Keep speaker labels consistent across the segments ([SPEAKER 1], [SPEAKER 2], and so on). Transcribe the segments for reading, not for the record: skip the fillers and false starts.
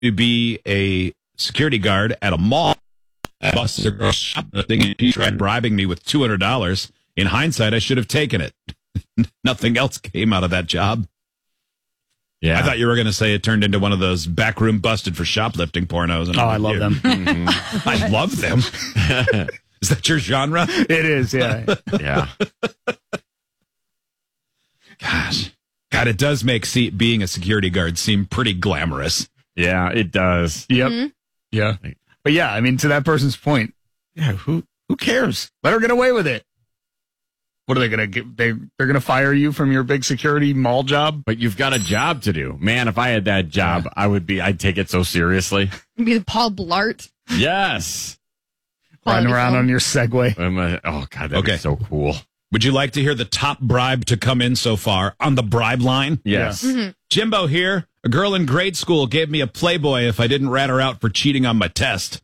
[SPEAKER 1] to be a security guard at a mall. Busted her shoplifting, and she tried bribing me with $200. In hindsight, I should have taken it. Nothing else came out of that job.
[SPEAKER 2] Yeah,
[SPEAKER 1] I thought you were going to say it turned into one of those backroom busted for shoplifting pornos. And
[SPEAKER 3] I love them.
[SPEAKER 1] Mm-hmm. I love them. Is that your genre?
[SPEAKER 3] It is, yeah.
[SPEAKER 2] Yeah.
[SPEAKER 1] Gosh. God, it does make being a security guard seem pretty glamorous.
[SPEAKER 2] Yeah, it does.
[SPEAKER 3] Yep. Mm-hmm. Yeah. But yeah, I mean, to that person's point, yeah, who cares? Let her get away with it. What are they going to get? They're going to fire you from your big security mall job?
[SPEAKER 2] But you've got a job to do. Man, if I had that job, I'd take it so seriously.
[SPEAKER 4] Be the Paul Blart.
[SPEAKER 2] Yes.
[SPEAKER 3] Riding around on your Segway.
[SPEAKER 2] Oh, God, that'd be so cool.
[SPEAKER 1] Would you like to hear the top bribe to come in so far on the bribe line?
[SPEAKER 2] Yes.
[SPEAKER 4] Mm-hmm.
[SPEAKER 1] Jimbo here. A girl in grade school gave me a Playboy if I didn't rat her out for cheating on my test.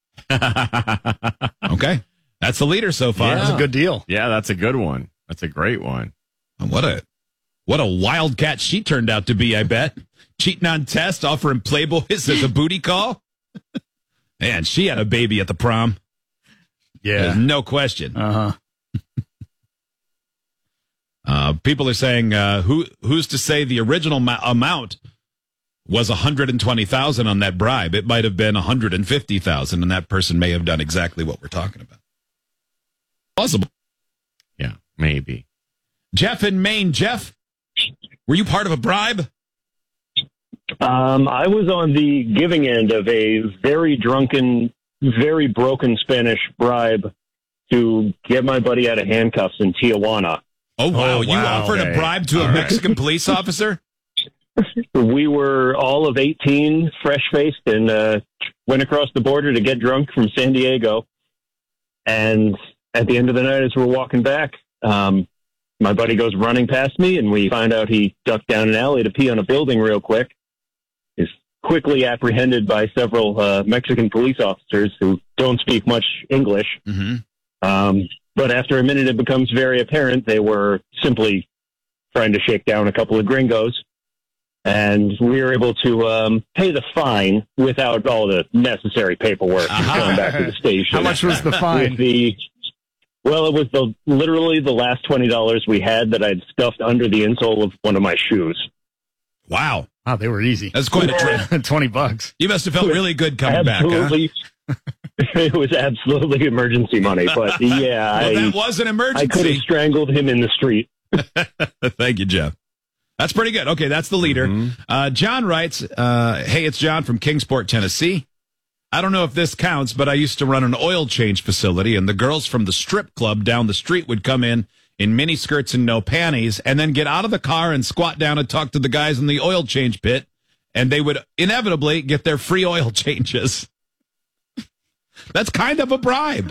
[SPEAKER 1] Okay. That's the leader so far.
[SPEAKER 3] Yeah. That's a good deal.
[SPEAKER 2] Yeah, that's a good one. That's a great one.
[SPEAKER 1] What a wildcat she turned out to be, I bet. Cheating on test, offering Playboys as a booty call. Man, she had a baby at the prom.
[SPEAKER 3] Yeah.
[SPEAKER 1] There's no question. People are saying, who's to say the original amount was $120,000 on that bribe? It might have been $150,000, and that person may have done exactly what we're talking about. Possible.
[SPEAKER 2] Yeah, maybe.
[SPEAKER 1] Jeff in Maine. Jeff, were you part of a bribe?
[SPEAKER 5] I was on the giving end of a very drunken, very broken Spanish bribe to get my buddy out of handcuffs in Tijuana.
[SPEAKER 1] Oh, wow. You offered a bribe to a Mexican police officer?
[SPEAKER 5] We were all of 18, fresh-faced, and went across the border to get drunk from San Diego. And at the end of the night, as we're walking back, my buddy goes running past me, and we find out he ducked down an alley to pee on a building real quick. Is quickly apprehended by several Mexican police officers who don't speak much English.
[SPEAKER 1] Mm-hmm.
[SPEAKER 5] But after a minute, it becomes very apparent they were simply trying to shake down a couple of gringos. And we were able to pay the fine without all the necessary paperwork going back to the station.
[SPEAKER 3] How much was the fine?
[SPEAKER 5] Well, it was literally the last $20 we had that I'd stuffed under the insole of one of my shoes.
[SPEAKER 1] Wow.
[SPEAKER 3] Wow, they were easy.
[SPEAKER 1] That's quite a trip.
[SPEAKER 3] $20.
[SPEAKER 1] You must have felt really good coming back, huh?
[SPEAKER 5] It was absolutely emergency money, but yeah.
[SPEAKER 1] Well, that was an emergency.
[SPEAKER 5] I could have strangled him in the street.
[SPEAKER 1] Thank you, Jeff. That's pretty good. Okay, that's the leader. Mm-hmm. John writes, hey, it's John from Kingsport, Tennessee. I don't know if this counts, but I used to run an oil change facility, and the girls from the strip club down the street would come in miniskirts and no panties, and then get out of the car and squat down and talk to the guys in the oil change pit, and they would inevitably get their free oil changes. That's kind of a bribe.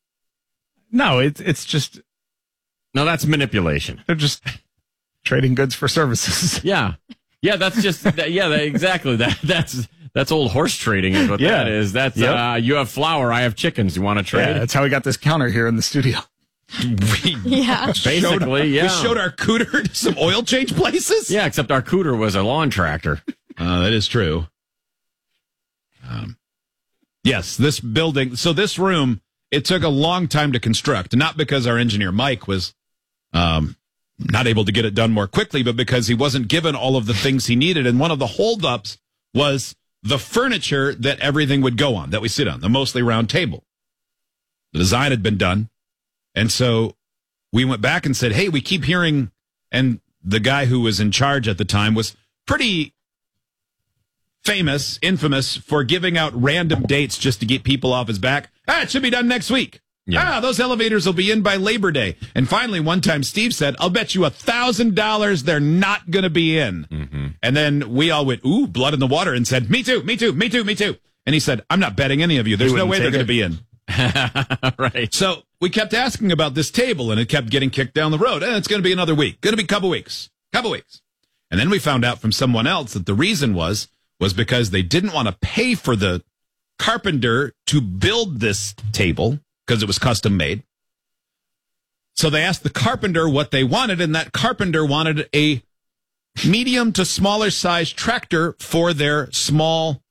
[SPEAKER 3] No, it's just...
[SPEAKER 2] No, that's manipulation.
[SPEAKER 3] They're just trading goods for services.
[SPEAKER 2] Yeah. Yeah, that's just... exactly. That's old horse trading is what that is. That's you have flour, I have chickens. You want to trade?
[SPEAKER 3] Yeah, that's how we got this counter here in the studio.
[SPEAKER 2] Basically,
[SPEAKER 1] we showed our cooter to some oil change places.
[SPEAKER 2] Yeah, except our cooter was a lawn tractor.
[SPEAKER 1] That is true. Yes, this building. So this room, it took a long time to construct, not because our engineer Mike was not able to get it done more quickly, but because he wasn't given all of the things he needed. And one of the holdups was the furniture that everything would go on, that we sit on, the mostly round table. The design had been done. And so we went back and said, hey, we keep hearing, and the guy who was in charge at the time was pretty infamous for giving out random dates just to get people off his back. It should be done next week. Yeah. Those elevators will be in by Labor Day. And finally, one time Steve said, I'll bet you $1,000 they're not going to be in. Mm-hmm. And then we all went, ooh, blood in the water, and said, me too. And he said, I'm not betting any of you. There's no way they're going to be in.
[SPEAKER 2] Right.
[SPEAKER 1] So we kept asking about this table, and it kept getting kicked down the road. It's going to be another week. Going to be a couple weeks. And then we found out from someone else that the reason was because they didn't want to pay for the carpenter to build this table because it was custom made. So they asked the carpenter what they wanted, and that carpenter wanted a medium to smaller size tractor for their small